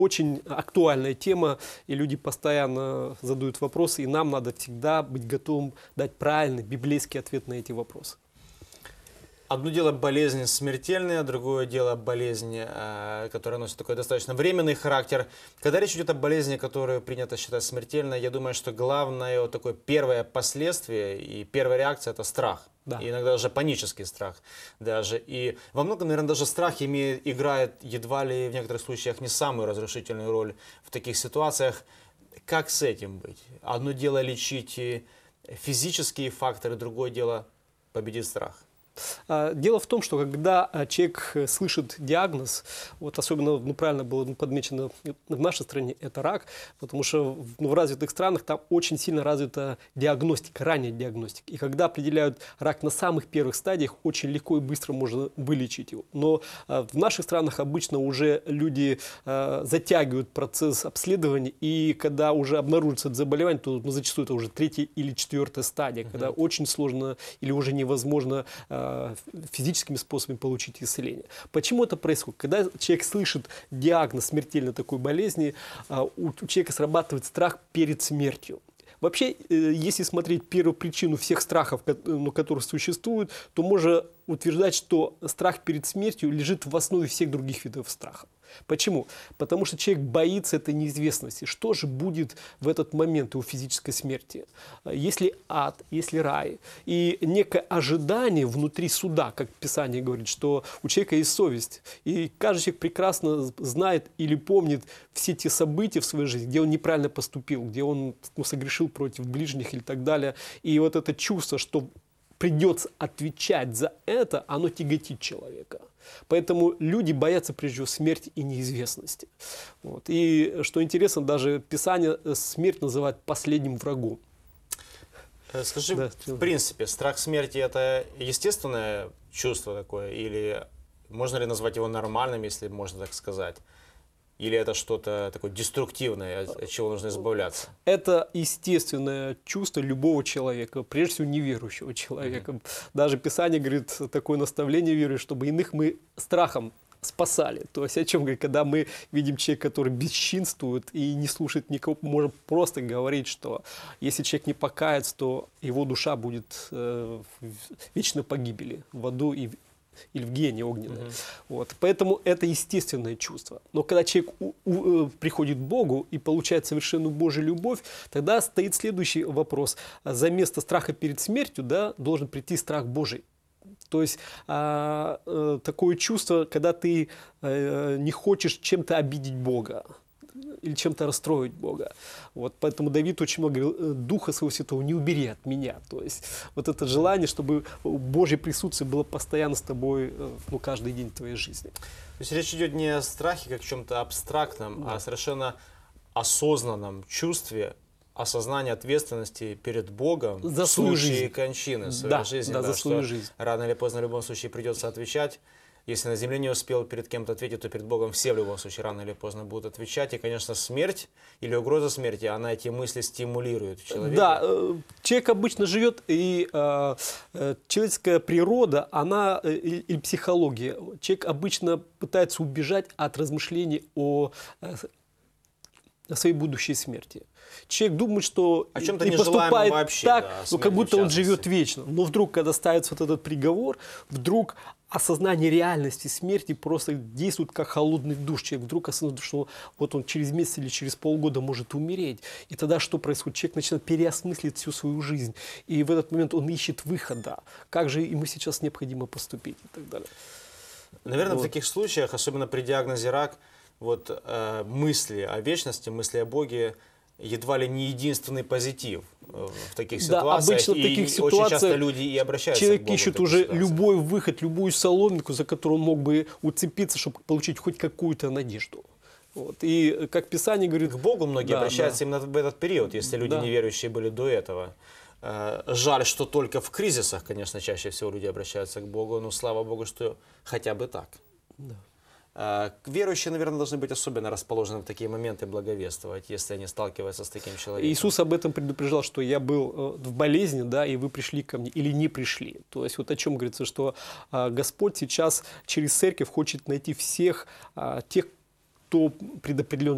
очень актуальная тема, и люди постоянно задают вопросы, и нам надо всегда быть готовым дать правильный библейский ответ на эти вопросы. Одно дело болезнь смертельная, другое дело болезнь, которая носит такой достаточно временный характер. Когда речь идет о болезни, которую принято считать смертельной, я думаю, что главное такое первое последствие и первая реакция – это страх. Да. И иногда даже панический страх даже. И во многом, наверное, даже страх играет едва ли в некоторых случаях не самую разрушительную роль в таких ситуациях. Как с этим быть? Одно дело лечить физические факторы, другое дело победить страх. Дело в том, что когда человек слышит диагноз, вот особенно правильно было подмечено в нашей стране, это рак, потому что в развитых странах там очень сильно развита диагностика, ранняя диагностика. И когда определяют рак на самых первых стадиях, очень легко и быстро можно вылечить его. Но в наших странах обычно уже люди затягивают процесс обследования, и когда уже обнаружится это заболевание, то зачастую это уже 3-я или 4-я стадия, когда очень сложно или уже невозможно физическими способами получить исцеление. Почему это происходит? Когда человек слышит диагноз смертельной такой болезни, у человека срабатывает страх перед смертью. Вообще, если смотреть первую причину всех страхов, которые существуют, то можно утверждать, что страх перед смертью лежит в основе всех других видов страха. Почему? Потому что человек боится этой неизвестности. Что же будет в этот момент его физической смерти? Есть ли ад, есть ли рай? И некое ожидание внутри суда, как Писание говорит, что у человека есть совесть. И каждый человек прекрасно знает или помнит все те события в своей жизни, где он неправильно поступил, где он согрешил против ближних или так далее. И вот это чувство, что придется отвечать за это, оно тяготит человека. Поэтому люди боятся прежде всего смерти и неизвестности. Вот. И что интересно, даже Писание смерть называет последним врагом. Скажи, Да, в принципе, страх смерти – это естественное чувство такое? Или можно ли назвать его нормальным, если можно так сказать? Или это что-то такое деструктивное, от чего нужно избавляться? Это естественное чувство любого человека, прежде всего неверующего человека. Даже Писание говорит, такое наставление верующих, чтобы иных мы страхом спасали. То есть о чем говорит, когда мы видим человека, который бесчинствует и не слушает никого, мы можем просто говорить, что если человек не покается, то его душа будет в вечной погибели, в аду и или в гиене огненной. Вот. Поэтому это естественное чувство. Но когда человек приходит к Богу и получает совершенную Божью любовь, тогда стоит следующий вопрос. За место страха перед смертью, да, должен прийти страх Божий. То есть такое чувство, когда ты не хочешь чем-то обидеть Бога или чем-то расстроить Бога. Вот, поэтому Давид очень много говорил: Духа Своего Святого не убери от меня. То есть вот это желание, чтобы Божье присутствие было постоянно с тобой каждый день твоей жизни. То есть речь идет не о страхе как о чем-то абстрактном, а о совершенно осознанном чувстве осознания ответственности перед Богом за в случае жизнь. кончины в своей жизни. Да, за свою жизнь. Рано или поздно в любом случае придется отвечать. Если на земле не успел перед кем-то ответить, то перед Богом все в любом случае рано или поздно будут отвечать. И, конечно, смерть или угроза смерти, она эти мысли стимулирует в человеке. Да, человек обычно живет, и человеческая природа, она, или психология, человек обычно пытается убежать от размышлений о своей будущей смерти. Человек думает, что о чем-то и поступает вообще, так, да, как будто он живет вечно. Но вдруг, когда ставится вот этот приговор, вдруг осознание реальности смерти просто действует как холодный душ. Человек вдруг осознает, что вот он через месяц или через полгода может умереть. И тогда что происходит? Человек начинает переосмыслить всю свою жизнь. И в этот момент он ищет выхода. Как же ему сейчас необходимо поступить и так далее. Наверное, в таких случаях, особенно при диагнозе рак, мысли о вечности, мысли о Боге едва ли не единственный позитив в таких ситуациях. Да, обычно в таких ситуациях очень часто люди и обращаются человек к Богу ищет в таких уже ситуациях. любой выход, любую соломинку, за которую он мог бы уцепиться, чтобы получить хоть какую-то надежду. Вот. И как Писание говорит... К Богу многие обращаются именно в этот период, если люди неверующие были до этого. Жаль, что только в кризисах, конечно, чаще всего люди обращаются к Богу, но слава Богу, что хотя бы так. Да. Верующие, наверное, должны быть особенно расположены в такие моменты благовествовать, если они сталкиваются с таким человеком. Иисус об этом предупреждал, что я был в болезни, да, и вы пришли ко мне, или не пришли. То есть вот о чем говорится, что Господь сейчас через церковь хочет найти всех тех, кто предопределен